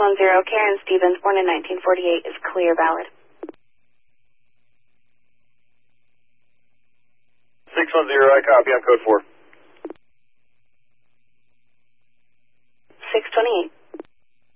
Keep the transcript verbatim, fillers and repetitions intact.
one zero, Karen Stevens, born in nineteen forty-eight, is clear valid. six one zero, I copy on code four. six twenty-eight.